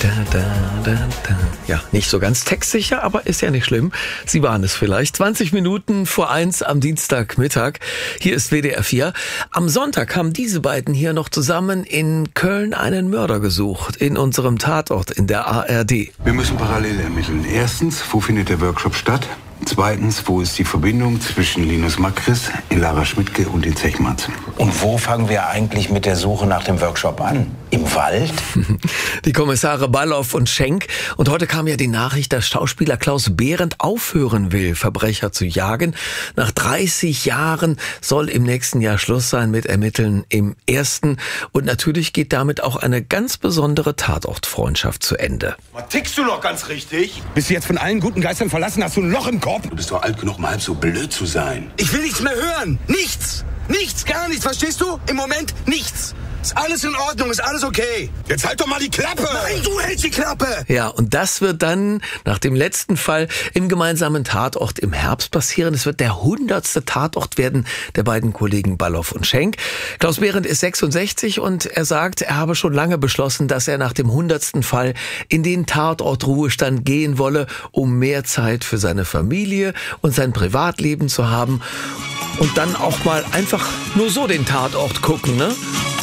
Da, da, da, da. Ja, nicht so ganz textsicher, aber ist ja nicht schlimm. Sie waren es vielleicht. 20 Minuten vor 1 am Dienstagmittag. Hier ist WDR 4. Am Sonntag haben diese beiden hier noch zusammen in Köln einen Mörder gesucht. In unserem Tatort in der ARD. Wir müssen parallel ermitteln. Erstens, wo findet der Workshop statt? Zweitens, wo ist die Verbindung zwischen Linus Makris, in Lara Schmidtke und in Zechmatz? Und wo fangen wir eigentlich mit der Suche nach dem Workshop an? Im Wald? Die Kommissare Balloff und Schenk. Und heute kam ja die Nachricht, dass Schauspieler Klaus Behrendt aufhören will, Verbrecher zu jagen. Nach 30 Jahren soll im nächsten Jahr Schluss sein mit Ermitteln im Ersten. Und natürlich geht damit auch eine ganz besondere Tatortfreundschaft zu Ende. Was tickst du noch ganz richtig? Bist du jetzt von allen guten Geistern verlassen? Hast du ein Loch im Kopf? Du bist doch alt genug, um halb so blöd zu sein. Ich will nichts mehr hören. Nichts. Nichts, gar nichts. Verstehst du? Im Moment nichts. Ist alles in Ordnung, ist alles okay. Jetzt halt doch mal die Klappe. Nein, du hältst die Klappe. Ja, und das wird dann nach dem letzten Fall im gemeinsamen Tatort im Herbst passieren. Es wird der 100. Tatort werden der beiden Kollegen Balloff und Schenk. Klaus Behrendt ist 66 und er sagt, er habe schon lange beschlossen, dass er nach dem 100. Fall in den Tatortruhestand gehen wolle, um mehr Zeit für seine Familie und sein Privatleben zu haben. Und dann auch mal einfach nur so den Tatort gucken, ne?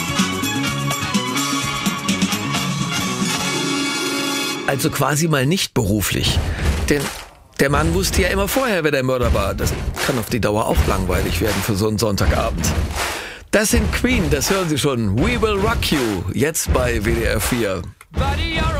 Also quasi mal nicht beruflich. Denn der Mann wusste ja immer vorher, wer der Mörder war. Das kann auf die Dauer auch langweilig werden für so einen Sonntagabend. Das sind Queen, das hören Sie schon. We Will Rock You, jetzt bei WDR 4.